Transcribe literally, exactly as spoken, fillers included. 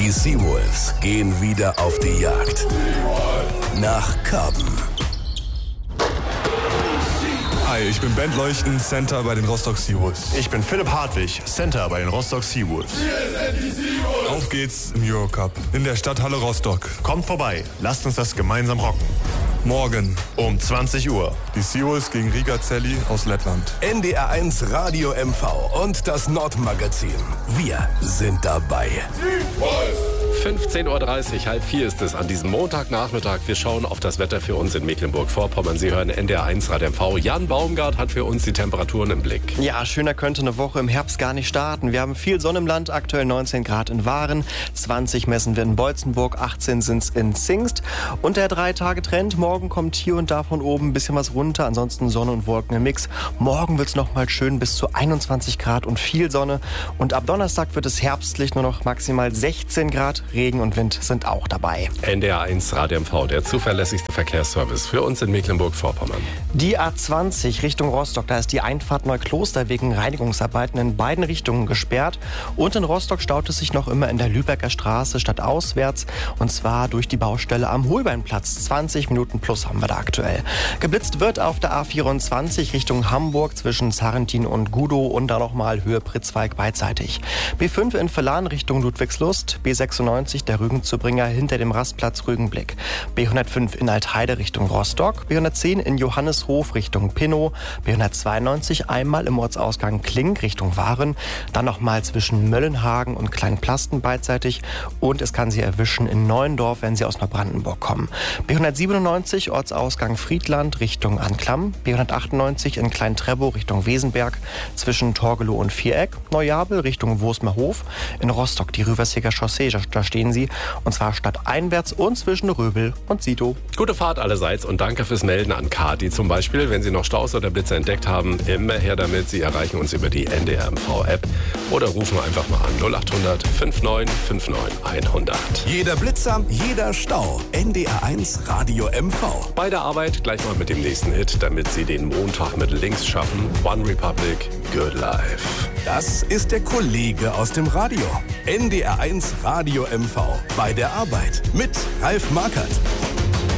Die Seawolves gehen wieder auf die Jagd. Nach Karben. Hi, ich bin Bent Leuchten, Center bei den Rostock Seawolves. Ich bin Philipp Hartwig, Center bei den Rostock Seawolves. Auf geht's im Eurocup in der Stadthalle Rostock. Kommt vorbei, lasst uns das gemeinsam rocken. Morgen um zwanzig Uhr. Die Seawolves gegen Riga Celli aus Lettland. N D R eins Radio M V und das Nordmagazin. Wir sind dabei. fünfzehn Uhr dreißig, halb vier ist es an diesem Montagnachmittag. Wir schauen auf das Wetter für uns in Mecklenburg-Vorpommern. Sie hören N D R eins Radio M V. Jan Baumgart hat für uns die Temperaturen im Blick. Ja, schöner könnte eine Woche im Herbst gar nicht starten. Wir haben viel Sonne im Land, aktuell neunzehn Grad in Waren, zwanzig messen wir in Beutzenburg, achtzehn sind es in Zingst. Und der Drei-Tage-Trend, morgen kommt hier und da von oben ein bisschen was runter, ansonsten Sonne und Wolken im Mix. Morgen wird es nochmal schön bis zu einundzwanzig Grad und viel Sonne. Und ab Donnerstag wird es herbstlich, nur noch maximal sechzehn Grad. Regen und Wind sind auch dabei. N D R eins Radio M V, der zuverlässigste Verkehrsservice für uns in Mecklenburg-Vorpommern. Die A zwanzig Richtung Rostock, da ist die Einfahrt Neukloster wegen Reinigungsarbeiten in beiden Richtungen gesperrt. Und in Rostock staut es sich noch immer in der Lübecker Straße stadtauswärts. Und zwar durch die Baustelle am Holbeinplatz. zwanzig Minuten plus haben wir da aktuell. Geblitzt wird auf der A vierundzwanzig Richtung Hamburg zwischen Sarrentin und Gudow und dann nochmal Höhe Pritzwalk beidseitig. B fünf in Verlan Richtung Ludwigslust, B sechsundneunzig der Rügenzubringer hinter dem Rastplatz Rügenblick. B hundertfünf in Altheide Richtung Rostock, B hundertzehn in Johannishof Richtung Pinnow, B hundertzweiundneunzig einmal im Ortsausgang Klink Richtung Waren, dann nochmal zwischen Möllenhagen und Kleinplasten beidseitig und es kann Sie erwischen in Neuendorf, wenn Sie aus Neubrandenburg kommen. B hundertsiebenundneunzig Ortsausgang Friedland Richtung Anklam, B hundertachtundneunzig in Klein-Trebow Richtung Wesenberg, zwischen Torgelow und Viereck, Neujabel Richtung Wosmerhof, in Rostock die Rüversiger Chaussee, da stehen Sie, und zwar stadteinwärts und zwischen Röbel und Sito. Gute Fahrt allerseits und danke fürs Melden an Kati zum Beispiel. Wenn Sie noch Staus oder Blitze entdeckt haben, immer her damit. Sie erreichen uns über die N D R M V-App oder rufen einfach mal an null acht hundert neunundfünfzig neunundfünfzig hundert. Jeder Blitzer, jeder Stau. N D R eins Radio M V. Bei der Arbeit gleich mal mit dem nächsten Hit, damit Sie den Montag mit links schaffen. One Republic, Good Life. Das ist der Kollege aus dem Radio. N D R eins Radio M V. Bei der Arbeit mit Ralf Markert.